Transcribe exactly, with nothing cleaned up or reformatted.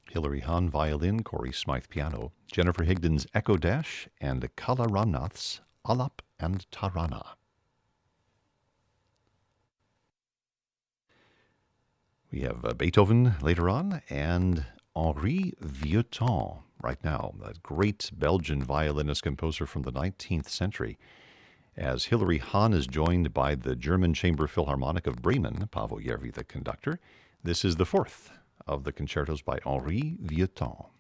Hilary Hahn violin, Corey Smythe piano, Jennifer Higdon's Echo Dash, and Kala Ramnath's Alap and Tarana. We have uh, Beethoven later on, and Henri Vieuxtemps right now, that great Belgian violinist composer from the nineteenth century. As Hilary Hahn is joined by the German Chamber Philharmonic of Bremen, Paavo Järvi the conductor. This is the fourth of the concertos by Henri Vieuxtemps.